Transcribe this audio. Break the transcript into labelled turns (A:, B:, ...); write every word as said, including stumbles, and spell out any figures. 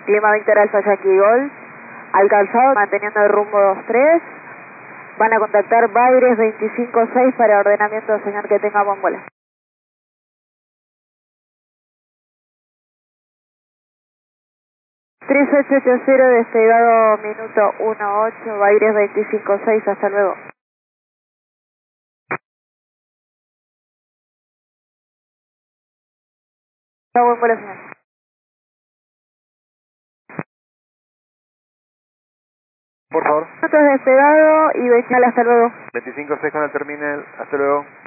A: Lima Víctor Alfa Yankee Golf, alcanzado, manteniendo el rumbo dos tres. Van a contactar Baires veinticinco seis para ordenamiento, señor, que tenga buen vuelo. tres ocho ocho cero, despegado minuto uno ocho, Baires veinticinco seis, hasta luego. Tenga buen vuelo, señor.
B: Por favor.
A: Minutos despegado y veinte, hasta luego.
B: veinticinco seis con el terminal, hasta luego.